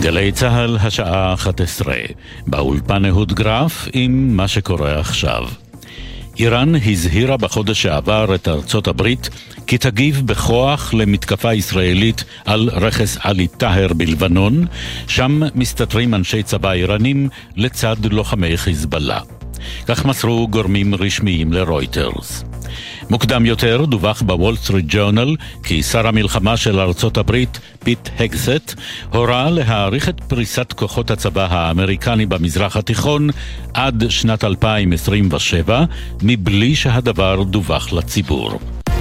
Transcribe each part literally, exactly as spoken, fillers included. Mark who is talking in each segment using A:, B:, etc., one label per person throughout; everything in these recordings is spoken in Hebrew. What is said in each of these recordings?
A: גלי צהל, השעה אחת עשרה. באולפן אהוד גרף עם מה שקורה עכשיו. איראן הזהירה בחודש שעבר את ארצות הברית כי תגיב בכוח למתקפה ישראלית על רכס עלי טהר בלבנון, שם מסתתרים אנשי צבא איראנים לצד לוחמי חיזבאללה. כך מסרו גורמים רשמיים לרויטרס. מוקדם יותר דווח בוול סטריט ג'ורנל כי שר המלחמה של ארצות הברית פיט הגסט הורה להאריך את פריסת כוחות הצבא האמריקני במזרח התיכון עד שנת אלפיים עשרים ושבע מבלי שהדבר דווח לציבור.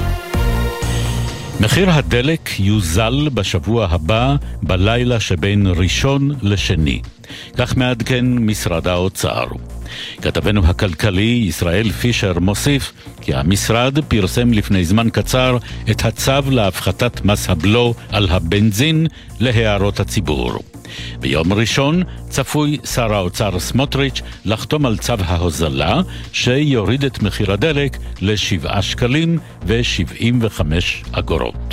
A: מחיר הדלק יוזל בשבוע הבא בלילה שבין ראשון לשני. כך מעדכן משרד האוצר. כתבנו הכלכלי ישראל פישר מוסיף כי המשרד פרסם לפני זמן קצר את הצו להפחתת מס הבלו על הבנזין להערות הציבור. ביום ראשון צפוי שר האוצר סמוטריץ' לחתום על צו ההוזלה שיוריד את מחיר הדלק לשבעה שקלים ושבעים וחמש אגורות.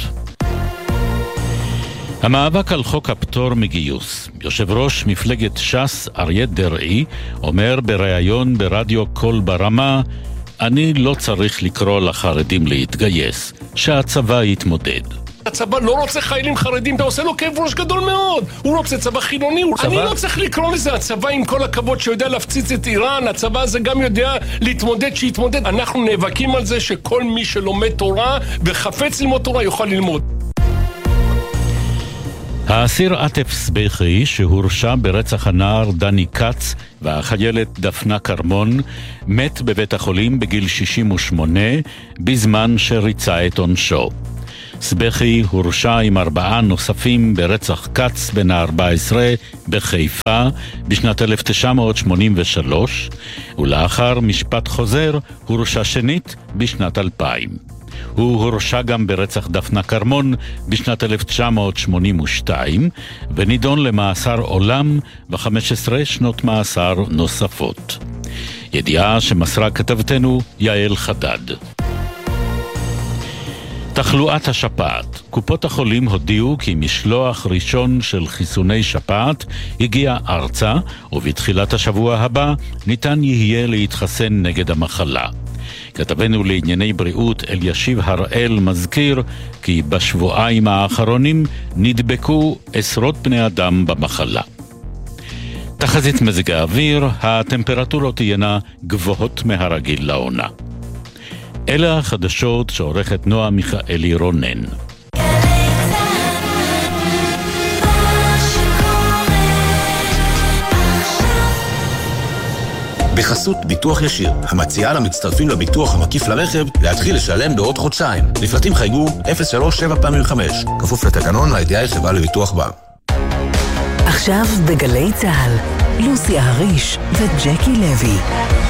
A: המאבק על חוק הפטור מגיוס. יושב ראש מפלגת ש"ס אריה דרעי אומר בריאיון ברדיו קול ברמה, אני לא צריך לקרוא לחרדים להתגייס, שהצבא יתמודד.
B: הצבא לא רוצה חיילים חרדים, אתה עושה לו כאב ראש גדול מאוד. הוא רוצה צבא חילוני. צבא? אני לא צריך לקרוא לזה הצבא עם כל הכבוד שיודע להפציץ את איראן. הצבא הזה גם יודע להתמודד שיתמודד. אנחנו נאבקים על זה שכל מי שלומד תורה וחפץ ללמוד תורה יוכל ללמוד.
A: האסיר עטף סבכי שהורשע ברצח הנער דני קץ והחיילת דפנה קרמון מת בבית החולים בגיל שישים ושמונה בזמן שריצה את עונשו. סבכי הורשע עם ארבעה נוספים ברצח קץ בן ה-ארבע עשרה בחיפה בשנת אלף תשע מאות שמונים ושלוש ולאחר משפט חוזר הורשע שנית בשנת אלפיים. הוא הורשע גם ברצח דפנה קרמון בשנת אלף תשע מאות שמונים ושתיים ונידון למאסר עולם ו-חמש עשרה שנות מאסר נוספות. ידיעה שמסרה כתבתנו יעל חדד. תחלואת השפעת. קופות החולים הודיעו כי משלוח ראשון של חיסוני שפעת הגיע ארצה ובתחילת השבוע הבא ניתן יהיה להתחסן נגד המחלה. כתבנו לענייני בריאות אלישיב הראל מזכיר כי בשבועיים האחרונים נדבקו עשרות בני אדם במחלה. תחזית מזג האוויר, הטמפרטורות תהיינה גבוהות מהרגיל לעונה. אלה החדשות שעורכת נועה מיכאלי רונן.
C: בחסות ביטוח ישיר, המציעה למצטרפים לביטוח המקיף לרכב להתחיל לשלם בעוד חודשיים. לפרטים חייגו אפס שלוש שבע פעמים חמש, כפוף לתקנון לידיעה חברה לביטוח בע"מ.
D: עכשיו בגלי צהל, לוסי הריש וג'קי לוי.